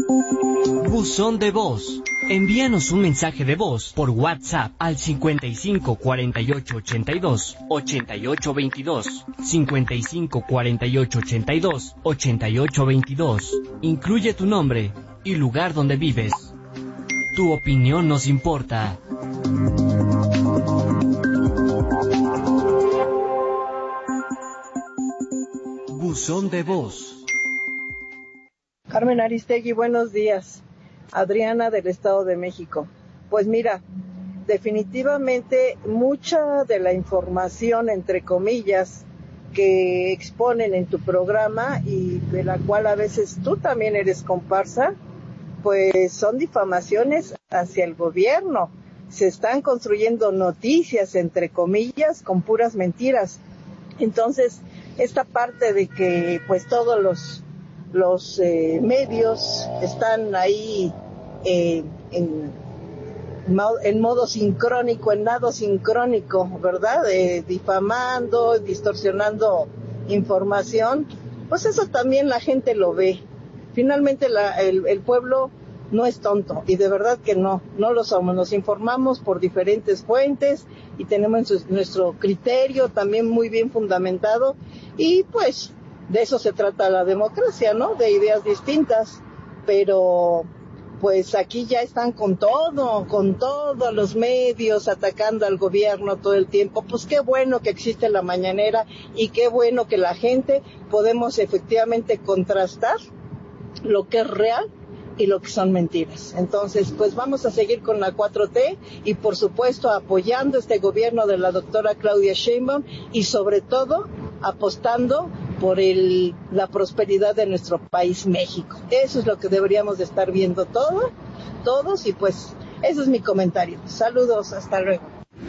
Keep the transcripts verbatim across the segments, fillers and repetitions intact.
Buzón de voz. Envíanos un mensaje de voz por WhatsApp al cincuenta y cinco cuarenta y ocho ochenta y dos ochenta y ocho veintidós, cincuenta y cinco cuarenta y ocho ochenta y dos ochenta y ocho veintidós. Incluye tu nombre y lugar donde vives. Tu opinión nos importa. Buzón de voz. Carmen Aristegui, buenos días. Adriana del Estado de México. Pues mira, definitivamente mucha de la información, entre comillas, que exponen en tu programa y de la cual a veces tú también eres comparsa, pues son difamaciones hacia el gobierno. Se están construyendo noticias, entre comillas, con puras mentiras. Entonces, esta parte de que pues todos los los eh, medios están ahí eh, en, en modo sincrónico, en nado sincrónico, ¿verdad? Eh, difamando, distorsionando información, pues eso también la gente lo ve. Finalmente la, el, el pueblo no es tonto, y de verdad que no, no lo somos. Nos informamos por diferentes fuentes y tenemos nuestro criterio también muy bien fundamentado, y pues de eso se trata la democracia, ¿no? De ideas distintas, pero pues aquí ya están con todo, con todos los medios atacando al gobierno todo el tiempo. Pues qué bueno que existe la mañanera y qué bueno que la gente podemos efectivamente contrastar lo que es real y lo que son mentiras. Entonces, pues vamos a seguir con la cuatro T y por supuesto apoyando este gobierno de la doctora Claudia Sheinbaum y sobre todo apostando por el, la prosperidad de nuestro país, México. Eso es lo que deberíamos de estar viendo todo, todos, y pues ese es mi comentario. Saludos, hasta luego.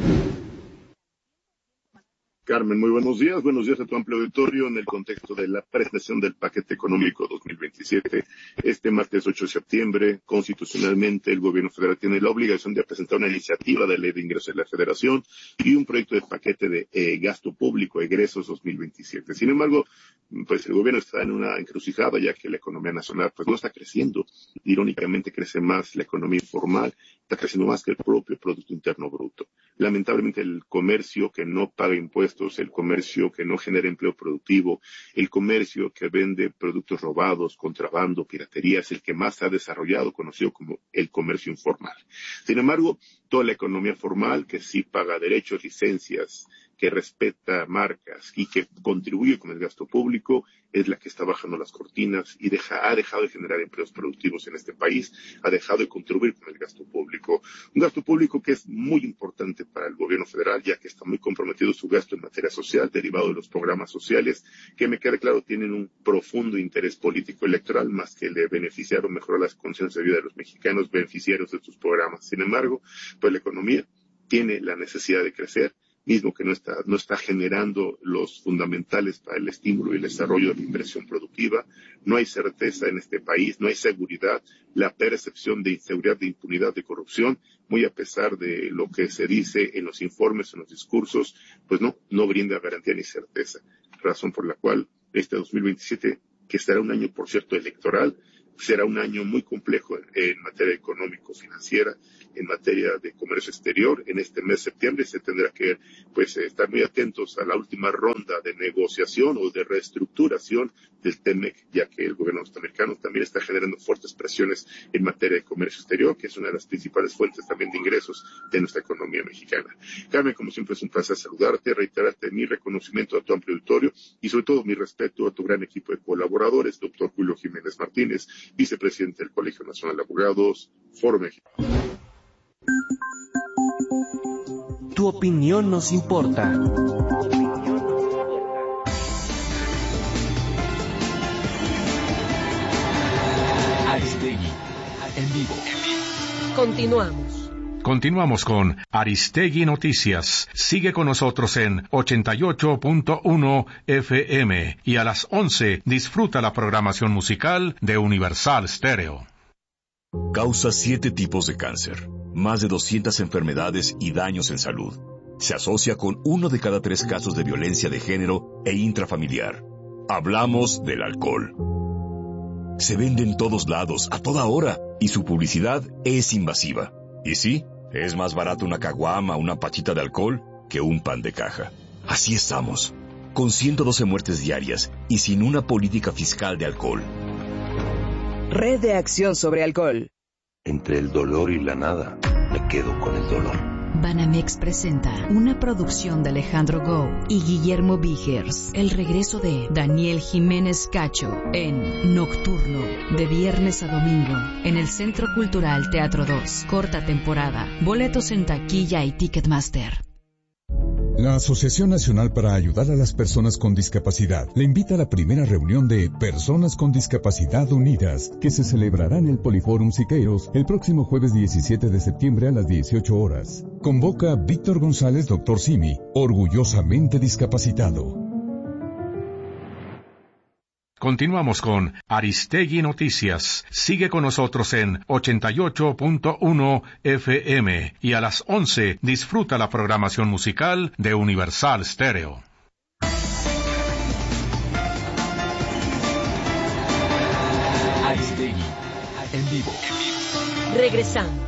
Carmen, muy buenos días. Buenos días a tu amplio auditorio en el contexto de la presentación del paquete económico dos mil veintisiete. Este martes ocho de septiembre, constitucionalmente, el gobierno federal tiene la obligación de presentar una iniciativa de ley de ingresos de la federación y un proyecto de paquete de eh, gasto público, egresos dos mil veintisiete. Sin embargo, pues el gobierno está en una encrucijada, ya que la economía nacional pues no está creciendo. Irónicamente, crece más la economía informal, está creciendo más que el propio Producto Interno Bruto. Lamentablemente, el comercio que no paga impuestos, el comercio que no genera empleo productivo, el comercio que vende productos robados, contrabando, piratería, es el que más se ha desarrollado, conocido como el comercio informal. Sin embargo, toda la economía formal, que sí paga derechos, licencias, que respeta marcas y que contribuye con el gasto público, es la que está bajando las cortinas y deja, ha dejado de generar empleos productivos en este país, ha dejado de contribuir con el gasto público. Un gasto público que es muy importante para el gobierno federal, ya que está muy comprometido su gasto en materia social, derivado de los programas sociales, que me queda claro tienen un profundo interés político electoral, más que le beneficiar o mejorar las condiciones de vida de los mexicanos beneficiarios de estos programas. Sin embargo, pues la economía tiene la necesidad de crecer, mismo que no está, no está generando los fundamentales para el estímulo y el desarrollo de la inversión productiva. No hay certeza en este país, no hay seguridad, la percepción de inseguridad, de impunidad, de corrupción, muy a pesar de lo que se dice en los informes, en los discursos, pues no, no brinda garantía ni certeza. Razón por la cual este dos mil veintisiete, que será un año, por cierto, electoral, será un año muy complejo en, en materia económico-financiera, en materia de comercio exterior. En este mes de septiembre se tendrá que pues estar muy atentos a la última ronda de negociación o de reestructuración del T M E C, ya que el gobierno norteamericano también está generando fuertes presiones en materia de comercio exterior, que es una de las principales fuentes también de ingresos de nuestra economía mexicana. Carmen, como siempre es un placer saludarte, reiterarte mi reconocimiento a tu amplio auditorio y sobre todo mi respeto a tu gran equipo de colaboradores, doctor Julio Jiménez Martínez, vicepresidente del Colegio Nacional de Abogados, Foro México. Tu opinión nos importa. Aristegui, en vivo. Continuamos. Continuamos con Aristegui Noticias. Sigue con nosotros en ochenta y ocho punto uno F M y a las once disfruta la programación musical de Universal Stereo. Causa siete tipos de cáncer, más de doscientas enfermedades y daños en salud. Se asocia con uno de cada tres casos de violencia de género e intrafamiliar. Hablamos del alcohol. Se vende en todos lados, a toda hora, y su publicidad es invasiva. Y sí, es más barato una caguama, una pachita de alcohol, que un pan de caja. Así estamos, con ciento doce muertes diarias y sin una política fiscal de alcohol. Red de Acción sobre Alcohol. Entre el dolor y la nada, me quedo con el dolor. Banamex presenta una producción de Alejandro Gou y Guillermo Vigers. El regreso de Daniel Jiménez Cacho en Nocturno, de viernes a domingo, en el Centro Cultural Teatro dos. Corta temporada. Boletos en taquilla y Ticketmaster. La Asociación Nacional para Ayudar a las Personas con Discapacidad le invita a la primera reunión de Personas con Discapacidad Unidas, que se celebrará en el Poliforum Siqueiros el próximo jueves diecisiete de septiembre a las dieciocho horas. Convoca Víctor González, doctor Simi, orgullosamente discapacitado. Continuamos con Aristegui Noticias. Sigue con nosotros en ochenta y ocho punto uno F M y a las once disfruta la programación musical de Universal Stereo. Aristegui, en vivo. Regresamos.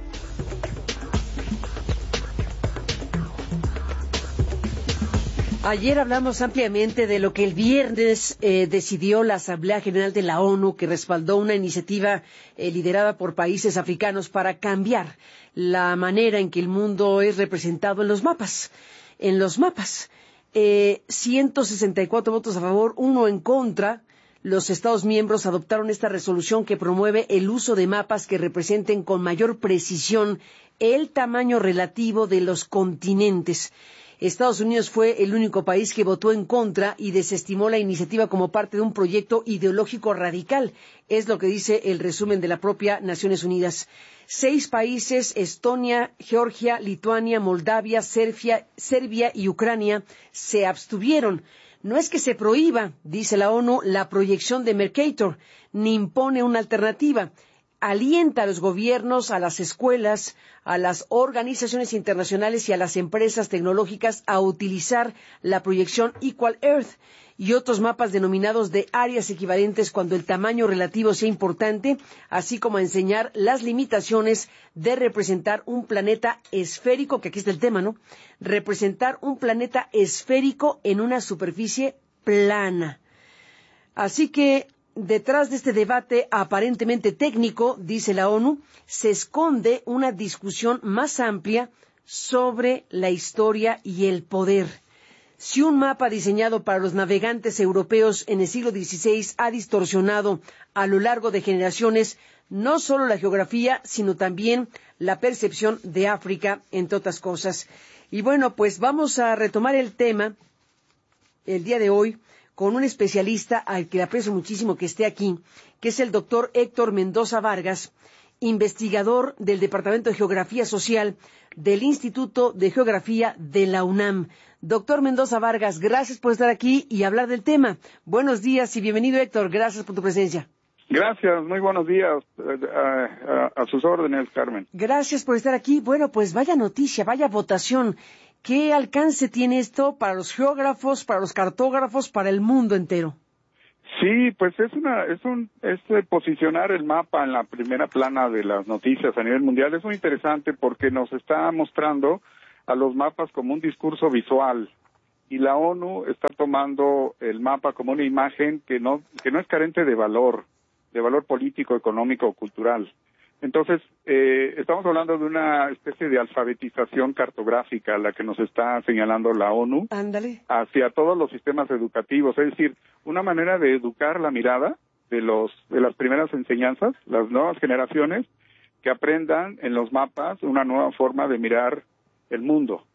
Ayer hablamos ampliamente de lo que el viernes eh, decidió la Asamblea General de la ONU, que respaldó una iniciativa eh, liderada por países africanos para cambiar la manera en que el mundo es representado en los mapas. En los mapas, eh, ciento sesenta y cuatro votos a favor, uno en contra. Los Estados miembros adoptaron esta resolución que promueve el uso de mapas que representen con mayor precisión el tamaño relativo de los continentes. Estados Unidos fue el único país que votó en contra y desestimó la iniciativa como parte de un proyecto ideológico radical. Es lo que dice el resumen de la propia Naciones Unidas. Seis países, Estonia, Georgia, Lituania, Moldavia, Serbia, Serbia y Ucrania, se abstuvieron. No es que se prohíba, dice la ONU, la proyección de Mercator, ni impone una alternativa. Alienta a los gobiernos, a las escuelas, a las organizaciones internacionales y a las empresas tecnológicas a utilizar la proyección Equal Earth y otros mapas denominados de áreas equivalentes cuando el tamaño relativo sea importante, así como a enseñar las limitaciones de representar un planeta esférico, que aquí está el tema, ¿no? Representar un planeta esférico en una superficie plana. Así que detrás de este debate aparentemente técnico, dice la ONU, se esconde una discusión más amplia sobre la historia y el poder. Si un mapa diseñado para los navegantes europeos en el siglo dieciséis ha distorsionado a lo largo de generaciones no solo la geografía, sino también la percepción de África, entre otras cosas. Y bueno, pues vamos a retomar el tema el día de hoy con un especialista al que le aprecio muchísimo que esté aquí, que es el doctor Héctor Mendoza Vargas, investigador del Departamento de Geografía Social del Instituto de Geografía de la UNAM. Doctor Mendoza Vargas, gracias por estar aquí y hablar del tema. Buenos días y bienvenido, Héctor. Gracias por tu presencia. Gracias, muy buenos días. A, a, a sus órdenes, Carmen. Gracias por estar aquí. Bueno, pues vaya noticia, vaya votación. ¿Qué alcance tiene esto para los geógrafos, para los cartógrafos, para el mundo entero? Sí, pues es una, es un, es posicionar el mapa en la primera plana de las noticias a nivel mundial. Es muy interesante porque nos está mostrando a los mapas como un discurso visual y la ONU está tomando el mapa como una imagen que no, que no es carente de valor, de valor político, económico o cultural. Entonces, eh, estamos hablando de una especie de alfabetización cartográfica, la que nos está señalando la ONU. Ándale. Hacia todos los sistemas educativos, es decir, una manera de educar la mirada de los de las primeras enseñanzas, las nuevas generaciones, que aprendan en los mapas una nueva forma de mirar el mundo.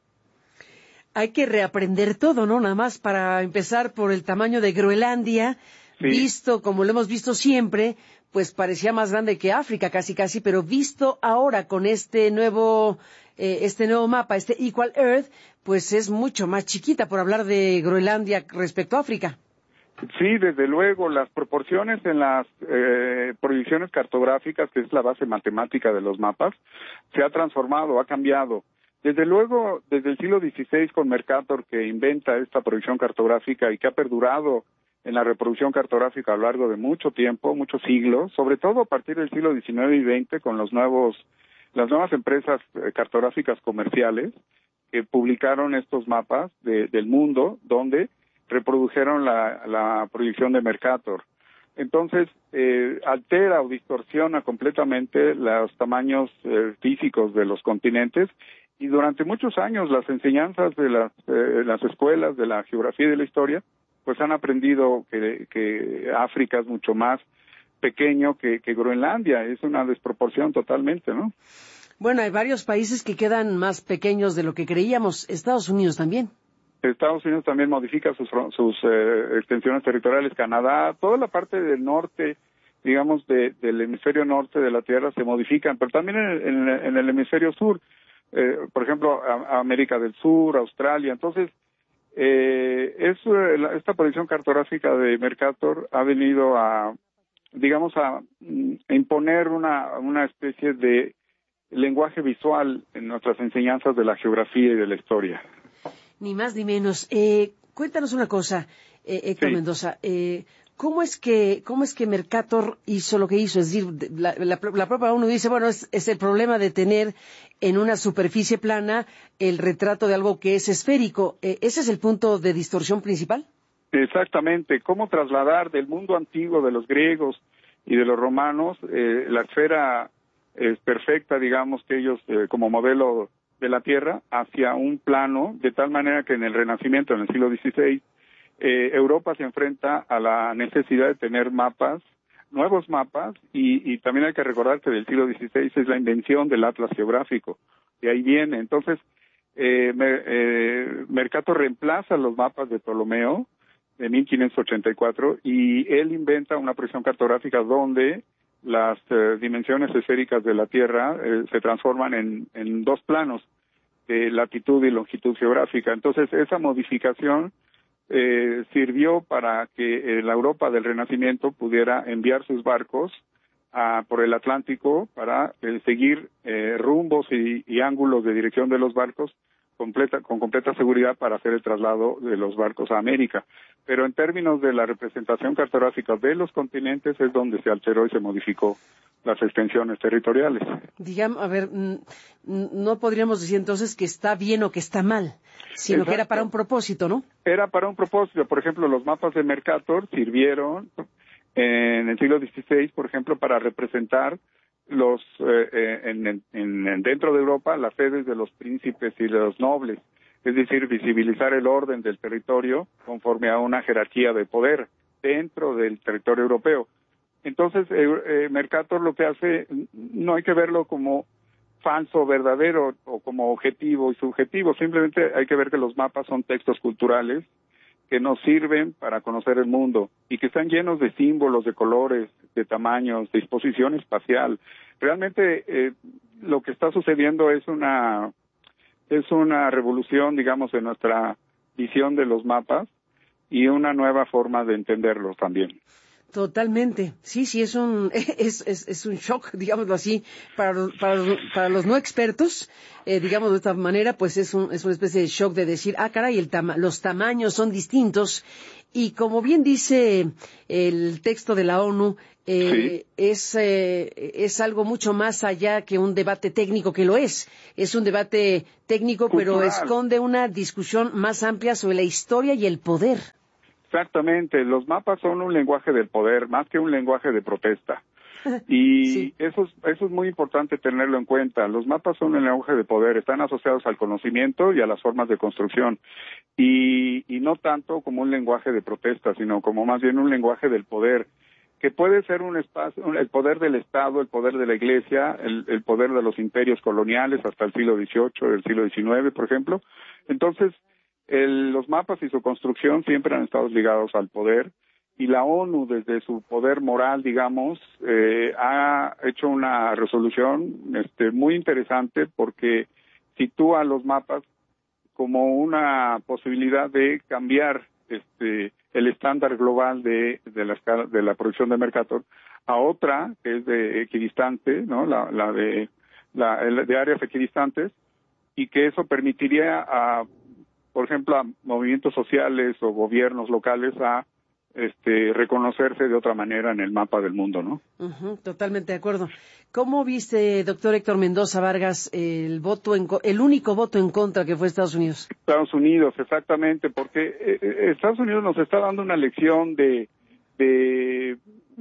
Hay que reaprender todo, ¿no? Nada más para empezar por el tamaño de Groenlandia, sí. Visto como lo hemos visto siempre, pues parecía más grande que África, casi casi, pero visto ahora con este nuevo eh, este nuevo mapa, este Equal Earth, pues es mucho más chiquita, por hablar de Groenlandia respecto a África. Sí, desde luego, las proporciones en las eh, proyecciones cartográficas, que es la base matemática de los mapas, se ha transformado, ha cambiado. Desde luego, desde el siglo dieciséis con Mercator, que inventa esta proyección cartográfica y que ha perdurado en la reproducción cartográfica a lo largo de mucho tiempo, muchos siglos, sobre todo a partir del siglo diecinueve y veinte con los nuevos, las nuevas empresas cartográficas comerciales que publicaron estos mapas de, del mundo, donde reprodujeron la, la proyección de Mercator. Entonces, eh, altera o distorsiona completamente los tamaños eh, físicos de los continentes, y durante muchos años las enseñanzas de las, eh, las escuelas de la geografía y de la historia pues han aprendido que, que África es mucho más pequeño que, que Groenlandia. Es una desproporción totalmente, ¿no? Bueno, hay varios países que quedan más pequeños de lo que creíamos. Estados Unidos también. Estados Unidos también modifica sus, sus eh, extensiones territoriales. Canadá, toda la parte del norte, digamos, de, del hemisferio norte de la Tierra se modifican, pero también en el, en el, en el hemisferio sur, eh, por ejemplo, a, a América del Sur, Australia. Entonces, eh, es, esta proyección cartográfica de Mercator ha venido a, digamos, a, a imponer una, una especie de lenguaje visual en nuestras enseñanzas de la geografía y de la historia. Ni más ni menos. Eh, cuéntanos una cosa, eh, Héctor sí. Mendoza. Eh, ¿Cómo es que cómo es que Mercator hizo lo que hizo? Es decir, la, la, la propia ONU dice, bueno, es, es el problema de tener en una superficie plana el retrato de algo que es esférico. Eh, ¿Ese es el punto de distorsión principal? Exactamente. ¿Cómo trasladar del mundo antiguo de los griegos y de los romanos eh, la esfera eh, perfecta, digamos, que ellos eh, como modelo de la Tierra hacia un plano, de tal manera que en el Renacimiento, en el siglo dieciséis, eh, Europa se enfrenta a la necesidad de tener mapas, nuevos mapas, y, y también hay que recordar que del siglo dieciséis es la invención del atlas geográfico, de ahí viene. Entonces, eh, Mer, eh, Mercator reemplaza los mapas de Ptolomeo de mil quinientos ochenta y cuatro y él inventa una proyección cartográfica donde las eh, dimensiones esféricas de la Tierra eh, se transforman en, en dos planos, de latitud y longitud geográfica. Entonces, esa modificación eh, sirvió para que eh, la Europa del Renacimiento pudiera enviar sus barcos a, por el Atlántico para eh, seguir eh, rumbos y, y ángulos de dirección de los barcos completa, con completa seguridad para hacer el traslado de los barcos a América. Pero en términos de la representación cartográfica de los continentes es donde se alteró y se modificó las extensiones territoriales. Digamos, a ver, no podríamos decir entonces que está bien o que está mal, sino Exacto. que era para un propósito, ¿no? Era para un propósito. Por ejemplo, los mapas de Mercator sirvieron en el siglo dieciséis, por ejemplo, para representar los eh, en, en, en, dentro de Europa las sedes de los príncipes y de los nobles, es decir, visibilizar el orden del territorio conforme a una jerarquía de poder dentro del territorio europeo. Entonces, eh, eh, Mercator lo que hace, no hay que verlo como falso o verdadero o como objetivo y subjetivo, simplemente hay que ver que los mapas son textos culturales que nos sirven para conocer el mundo y que están llenos de símbolos, de colores, de tamaños, de disposición espacial. Realmente eh, lo que está sucediendo es una es una revolución, digamos, en nuestra visión de los mapas y una nueva forma de entenderlos también. Totalmente, sí, sí, es un es, es, es un shock, digámoslo así, para, para, para los no expertos, eh, digamos de esta manera, pues es, un, es una especie de shock de decir, ah, caray, el tama los tamaños son distintos, y como bien dice el texto de la ONU, eh, sí. es, eh, es algo mucho más allá que un debate técnico, que lo es, es un debate técnico, cultural, pero esconde una discusión más amplia sobre la historia y el poder. Exactamente, los mapas son un lenguaje del poder, más que un lenguaje de protesta. Y sí. eso, es, eso es muy importante tenerlo en cuenta. Los mapas son un lenguaje de poder, están asociados al conocimiento y a las formas de construcción. Y, y no tanto como un lenguaje de protesta, sino como más bien un lenguaje del poder, que puede ser un espacio, el poder del Estado, el poder de la Iglesia, el, el poder de los imperios coloniales hasta el siglo dieciocho, el siglo diecinueve, por ejemplo. Entonces, El, los mapas y su construcción siempre han estado ligados al poder, y la ONU, desde su poder moral, digamos, eh, ha hecho una resolución este, muy interesante porque sitúa los mapas como una posibilidad de cambiar este, el estándar global de, de, la, de la producción de Mercator a otra, que es de equidistante, ¿no? la, la de, la, de áreas equidistantes, y que eso permitiría a por ejemplo, a movimientos sociales o gobiernos locales a este, reconocerse de otra manera en el mapa del mundo, ¿no? Uh-huh, totalmente de acuerdo. ¿Cómo viste, doctor Héctor Mendoza Vargas, el voto en, el único voto en contra que fue Estados Unidos? Estados Unidos, exactamente, porque eh, Estados Unidos nos está dando una lección de, de,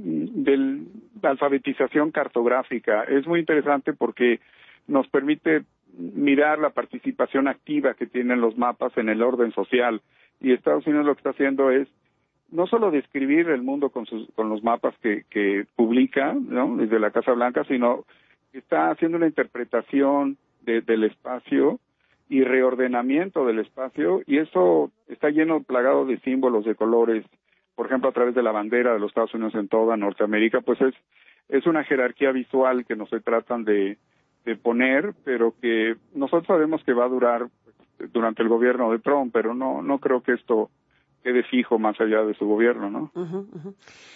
de alfabetización cartográfica. Es muy interesante porque nos permite mirar la participación activa que tienen los mapas en el orden social. Y Estados Unidos lo que está haciendo es no solo describir el mundo con sus con los mapas que, que publica, ¿no?, desde la Casa Blanca, sino que está haciendo una interpretación de, del espacio y reordenamiento del espacio, y eso está lleno, plagado de símbolos, de colores, por ejemplo, a través de la bandera de los Estados Unidos en toda Norteamérica. Pues es es una jerarquía visual que no se tratan de, de poner, pero que nosotros sabemos que va a durar pues, durante el gobierno de Trump, pero no no creo que esto quede fijo más allá de su gobierno, ¿no? Uh-huh, uh-huh.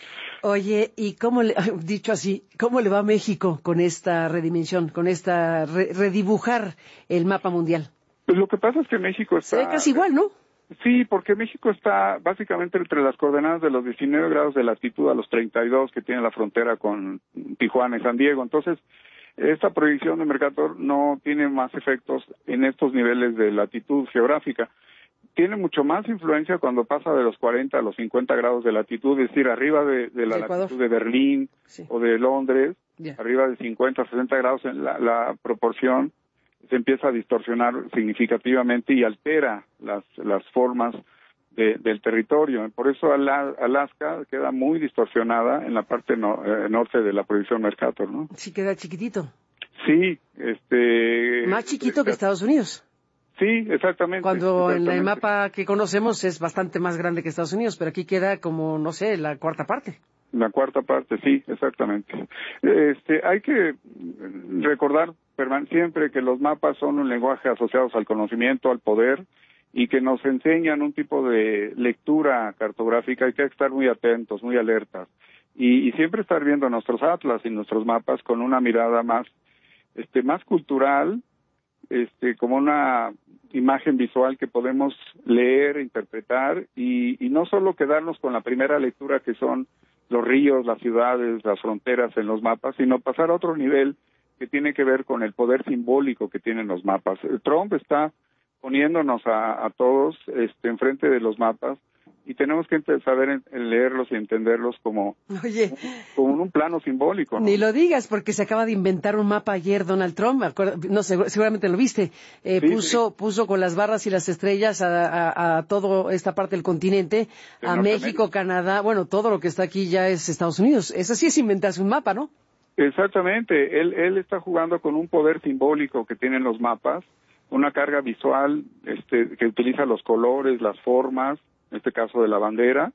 Oye, ¿y cómo le, dicho así, cómo le va a México con esta redimensión, con esta re, redibujar el mapa mundial? Pues lo que pasa es que México está... Se ve casi igual, ¿no? Sí, porque México está básicamente entre las coordenadas de los diecinueve grados de latitud a los treinta y dos que tiene la frontera con Tijuana y San Diego. Entonces, esta proyección de Mercator no tiene más efectos en estos niveles de latitud geográfica. Tiene mucho más influencia cuando pasa de los cuarenta a los cincuenta grados de latitud, es decir, arriba de, de la latitud de Berlín, sí, o de Londres, yeah, arriba de cincuenta, sesenta grados, en la, la proporción se empieza a distorsionar significativamente y altera las, las formas de, del territorio. Por eso Alaska queda muy distorsionada en la parte no, eh, norte de la proyección Mercator, ¿no? Sí, queda chiquitito. Sí, este... Más chiquito que Estados Unidos. Sí, exactamente. Cuando exactamente. en el mapa que conocemos es bastante más grande que Estados Unidos, pero aquí queda como, no sé, la cuarta parte. La cuarta parte, sí, exactamente. Este, hay que recordar siempre que los mapas son un lenguaje asociados al conocimiento, al poder, y que nos enseñan un tipo de lectura cartográfica. Hay que estar muy atentos, muy alertas, y, y siempre estar viendo nuestros atlas y nuestros mapas con una mirada más, este, más cultural, este, como una imagen visual que podemos leer, interpretar, y, y no solo quedarnos con la primera lectura que son los ríos, las ciudades, las fronteras en los mapas, sino pasar a otro nivel que tiene que ver con el poder simbólico que tienen los mapas. Trump está poniéndonos a, a todos este, enfrente de los mapas, y tenemos que saber en, en leerlos y entenderlos como, Oye, como un plano simbólico, ¿no? Ni lo digas, porque se acaba de inventar un mapa ayer Donald Trump, no sé, seguramente lo viste, eh, sí, puso sí. puso con las barras y las estrellas a, a, a toda esta parte del continente, de a México, Canadá, bueno, todo lo que está aquí ya es Estados Unidos. Eso sí es inventarse un mapa, ¿no? Exactamente, él, él está jugando con un poder simbólico que tienen los mapas, una carga visual este, que utiliza los colores, las formas, en este caso de la bandera,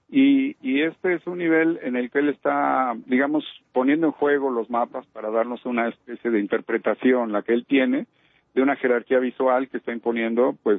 y, y este es un nivel en el que él está, digamos, poniendo en juego los mapas para darnos una especie de interpretación, la que él tiene, de una jerarquía visual que está imponiendo, pues,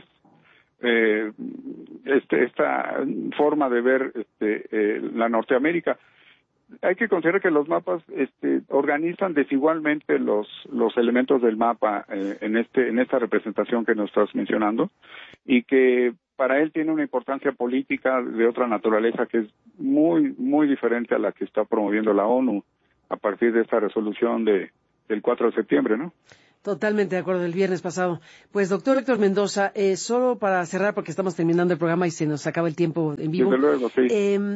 eh, este, esta forma de ver este, eh, la Norteamérica. Hay que considerar que los mapas este, organizan desigualmente los los elementos del mapa eh, en este en esta representación que nos estás mencionando, y que para él tiene una importancia política de otra naturaleza que es muy muy diferente a la que está promoviendo la ONU a partir de esta resolución de del cuatro de septiembre, ¿no? Totalmente de acuerdo, el viernes pasado. Pues, doctor Héctor Mendoza, eh, solo para cerrar, porque estamos terminando el programa y se nos acaba el tiempo en vivo. Desde luego, sí. Eh,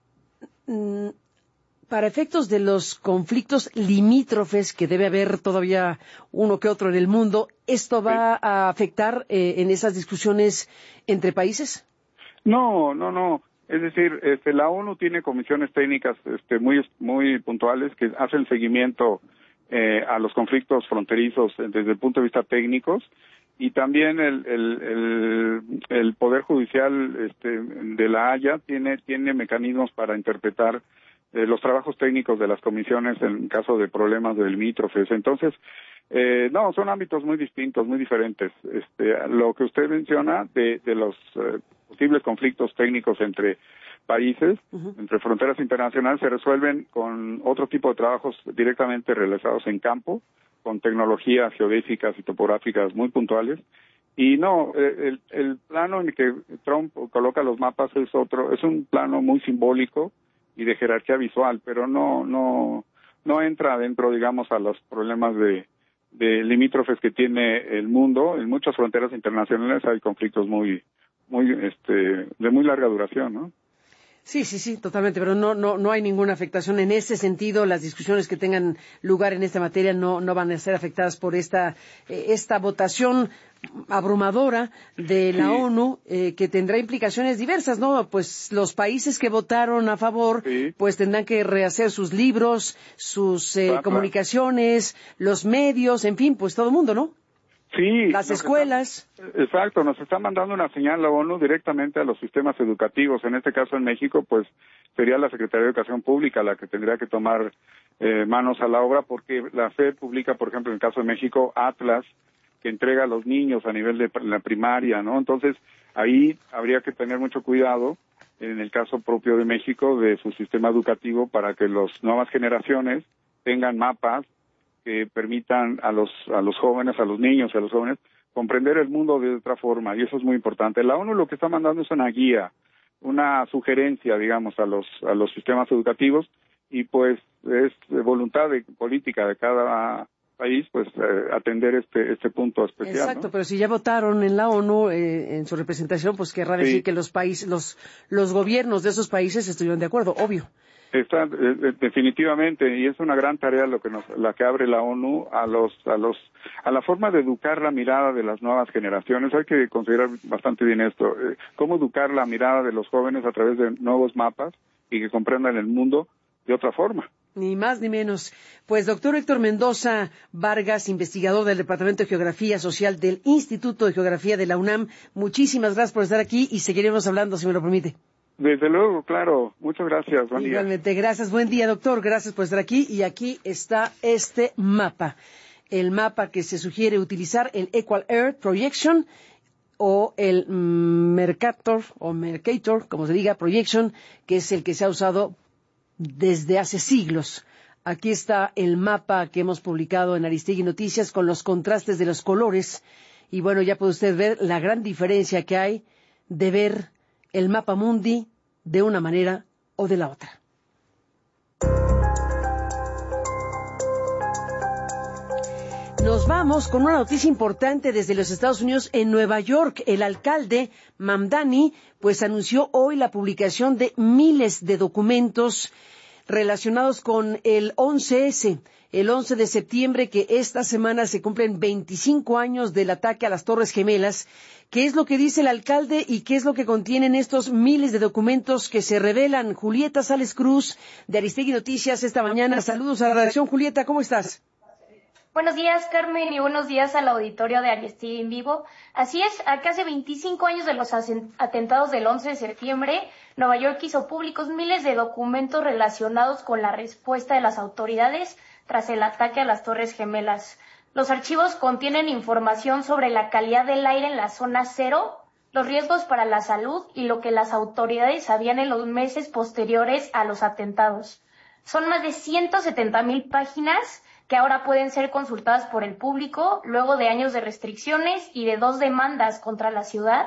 mm, Para efectos de los conflictos limítrofes, que debe haber todavía uno que otro en el mundo, ¿esto va sí. a afectar eh, en esas discusiones entre países? No, no, no. Es decir, este, la ONU tiene comisiones técnicas este, muy muy puntuales que hacen seguimiento eh, a los conflictos fronterizos desde el punto de vista técnicos, y también el el, el, el Poder Judicial este, de La Haya tiene tiene mecanismos para interpretar Eh, los trabajos técnicos de las comisiones en caso de problemas de limítrofes. Entonces, eh, no, son ámbitos muy distintos, muy diferentes. Este, lo que usted menciona de, de los eh, posibles conflictos técnicos entre países, uh-huh. entre fronteras internacionales, se resuelven con otro tipo de trabajos directamente realizados en campo, con tecnologías geodésicas y topográficas muy puntuales, Y no, el, el plano en el que Trump coloca los mapas es otro, es un plano muy simbólico y de jerarquía visual, pero no, no, no entra dentro, digamos, a los problemas de, de limítrofes que tiene el mundo. En muchas fronteras internacionales hay conflictos muy, muy, este, de muy larga duración, ¿no? Sí, sí, sí, totalmente, pero no, no, no hay ninguna afectación en ese sentido. Las discusiones que tengan lugar en esta materia no, no van a ser afectadas por esta, eh, esta votación abrumadora de la sí. ONU, eh, que tendrá implicaciones diversas, ¿no? Pues los países que votaron a favor, sí. pues tendrán que rehacer sus libros, sus eh, ah, comunicaciones, claro. los medios, en fin, pues todo el mundo, ¿no? Sí. Las escuelas. Está, exacto, nos está mandando una señal la ONU directamente a los sistemas educativos. En este caso en México, pues sería la Secretaría de Educación Pública la que tendría que tomar eh, manos a la obra, porque la F E D publica, por ejemplo, en el caso de México, Atlas, que entrega a los niños a nivel de la primaria, ¿no? Entonces, ahí habría que tener mucho cuidado, en el caso propio de México, de su sistema educativo, para que las nuevas generaciones tengan mapas que permitan a los a los jóvenes, a los niños y a los jóvenes comprender el mundo de otra forma, y eso es muy importante. La ONU lo que está mandando es una guía, una sugerencia, digamos, a los a los sistemas educativos, y pues es de voluntad de, política de cada país, pues eh, atender este este punto especial. Exacto, ¿no? Pero si ya votaron en la ONU eh, en su representación, pues querrá decir sí. que los países, los los gobiernos de esos países estuvieron de acuerdo, obvio. Está eh, definitivamente, y es una gran tarea lo que nos, la que abre la ONU a los a los a la forma de educar la mirada de las nuevas generaciones. Hay que considerar bastante bien esto, eh, cómo educar la mirada de los jóvenes a través de nuevos mapas y que comprendan el mundo de otra forma. Ni más ni menos. Pues doctor Héctor Mendoza Vargas, investigador del Departamento de Geografía Social del Instituto de Geografía de la UNAM, muchísimas gracias por estar aquí y seguiremos hablando, si me lo permite. Desde luego, claro. Muchas gracias. Buen Igualmente, día. gracias. Buen día, doctor. Gracias por estar aquí. Y aquí está este mapa. El mapa que se sugiere utilizar, el Equal Earth Projection, o el Mercator, o Mercator, como se diga, Projection, que es el que se ha usado desde hace siglos. Aquí está el mapa que hemos publicado en Aristegui Noticias con los contrastes de los colores. Y bueno, ya puede usted ver la gran diferencia que hay de ver el mapa mundi de una manera o de la otra. Nos vamos con una noticia importante desde los Estados Unidos. En Nueva York, el alcalde Mamdani pues anunció hoy la publicación de miles de documentos relacionados con el once ese, el once de septiembre, que esta semana se cumplen veinticinco años del ataque a las Torres Gemelas. ¿Qué es lo que dice el alcalde y qué es lo que contienen estos miles de documentos que se revelan? Julieta Sales Cruz, de Aristegui Noticias, esta mañana. Saludos a la redacción. Julieta, ¿cómo estás? Buenos días, Carmen, y buenos días al auditorio de Aristegui en vivo. Así es, a casi veinticinco años de los atentados del once de septiembre, Nueva York hizo públicos miles de documentos relacionados con la respuesta de las autoridades tras el ataque a las Torres Gemelas. Los archivos contienen información sobre la calidad del aire en la zona cero, los riesgos para la salud y lo que las autoridades sabían en los meses posteriores a los atentados. Son más de ciento setenta mil páginas que ahora pueden ser consultadas por el público luego de años de restricciones y de dos demandas contra la ciudad.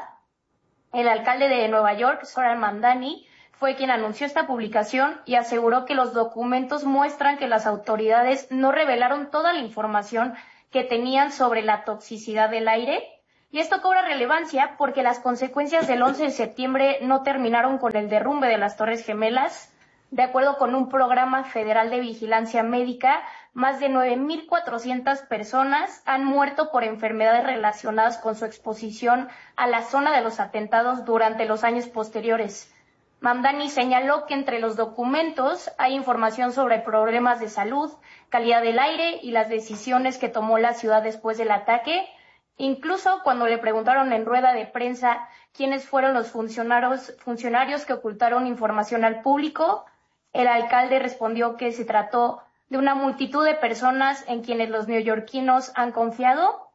El alcalde de Nueva York, Zohran Mamdani, fue quien anunció esta publicación y aseguró que los documentos muestran que las autoridades no revelaron toda la información que tenían sobre la toxicidad del aire. Y esto cobra relevancia porque las consecuencias del once de septiembre no terminaron con el derrumbe de las Torres Gemelas. De acuerdo con un programa federal de vigilancia médica, más de nueve mil cuatrocientas personas han muerto por enfermedades relacionadas con su exposición a la zona de los atentados durante los años posteriores. Mamdani señaló que entre los documentos hay información sobre problemas de salud, calidad del aire y las decisiones que tomó la ciudad después del ataque. Incluso cuando le preguntaron en rueda de prensa quiénes fueron los funcionarios, funcionarios que ocultaron información al público, el alcalde respondió que se trató de una multitud de personas en quienes los neoyorquinos han confiado.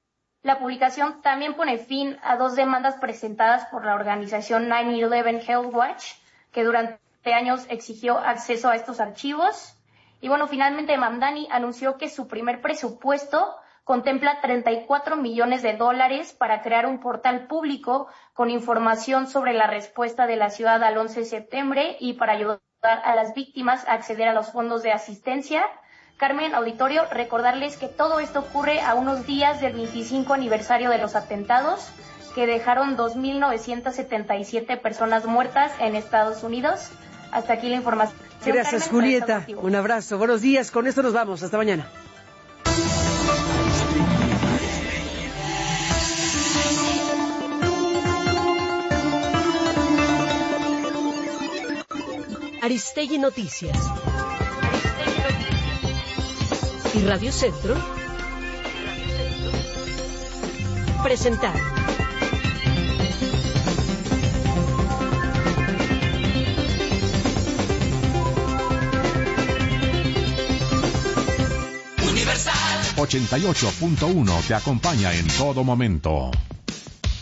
La publicación también pone fin a dos demandas presentadas por la organización nueve once Health Watch, que durante años exigió acceso a estos archivos. Y bueno, finalmente Mamdani anunció que su primer presupuesto contempla treinta y cuatro millones de dólares para crear un portal público con información sobre la respuesta de la ciudad al once de septiembre y para ayudar a las víctimas a acceder a los fondos de asistencia. Carmen, auditorio, recordarles que todo esto ocurre a unos días del veinticinco aniversario de los atentados que dejaron dos mil novecientas setenta y siete personas muertas en Estados Unidos. Hasta aquí la información. Gracias, Carmen, Julieta. Un abrazo. Buenos días. Con esto nos vamos. Hasta mañana. Aristegui Noticias. Y Radio Centro presentaron. ochenta y ocho punto uno te acompaña en todo momento.